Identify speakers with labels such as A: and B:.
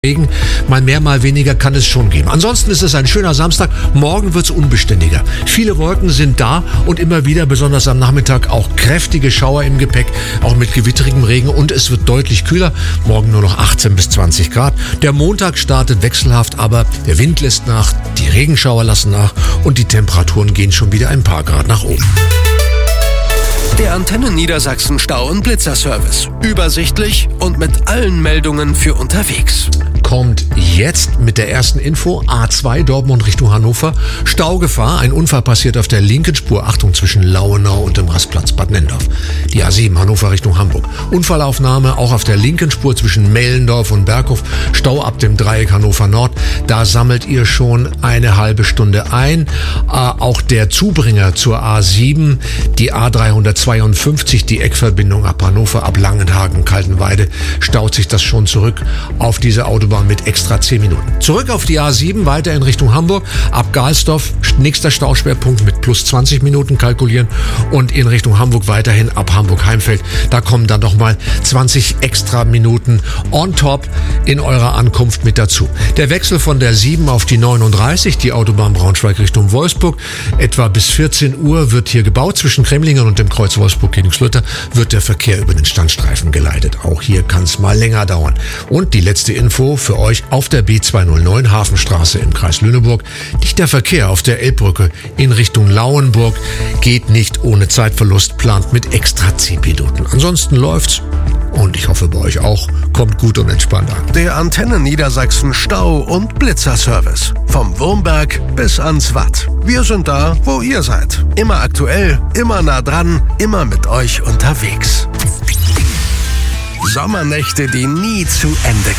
A: Regen, mal mehr, mal weniger kann es schon geben. Ansonsten ist es ein schöner Samstag. Morgen wird es unbeständiger. Viele Wolken sind da und immer wieder, besonders am Nachmittag, auch kräftige Schauer im Gepäck, auch mit gewitterigem Regen, und es wird deutlich kühler. Morgen nur noch 18 bis 20 Grad. Der Montag startet wechselhaft, aber der Wind lässt nach, die Regenschauer lassen nach und die Temperaturen gehen schon wieder ein paar Grad nach oben.
B: Der Antenne Niedersachsen Stau- und Blitzerservice. Übersichtlich und mit allen Meldungen für unterwegs.
A: Kommt jetzt mit der ersten Info. A2 Dortmund Richtung Hannover. Staugefahr. Ein Unfall passiert auf der linken Spur. Achtung, zwischen Lauenau und dem Rastplatz Bad Nenndorf. Die A7 Hannover Richtung Hamburg. Unfallaufnahme auch auf der linken Spur zwischen Mellendorf und Berghof. Stau ab dem Dreieck Hannover Nord. Da sammelt ihr schon eine halbe Stunde ein. Auch der Zubringer zur A7, die A352, die Eckverbindung ab Hannover, ab Langenhagen, Kaltenweide, staut sich das schon zurück auf diese Autobahn mit extra 10 Minuten. Zurück auf die A7, weiter in Richtung Hamburg, ab Galsdorf, nächster Stauschwerpunkt mit plus 20 Minuten kalkulieren, und in Richtung Hamburg weiterhin ab Hamburg-Heimfeld. Da kommen dann nochmal 20 extra Minuten on top in eurer Ankunft mit dazu. Der Wechsel von der 7 auf die 39, die Autobahn Braunschweig Richtung Wolfsburg, etwa bis 14 Uhr wird hier gebaut. Zwischen Kremlingen und dem Kreuz Wolfsburg-Königslutter wird der Verkehr über den Standstreifen geleitet. Auch hier kann es mal länger dauern. Und die letzte Info für euch: auf der B209 Hafenstraße im Kreis Lüneburg liegt der Verkehr auf der Elbbrücke in Richtung Lauenburg. Geht nicht ohne Zeitverlust, plant mit extra 10 Minuten. Ansonsten läuft's. Und ich hoffe bei euch auch. Kommt gut und entspannt an.
B: Der Antenne Niedersachsen Stau- und Blitzerservice. Vom Wurmberg bis ans Watt. Wir sind da, wo ihr seid. Immer aktuell, immer nah dran, immer mit euch unterwegs. Sommernächte, die nie zu Ende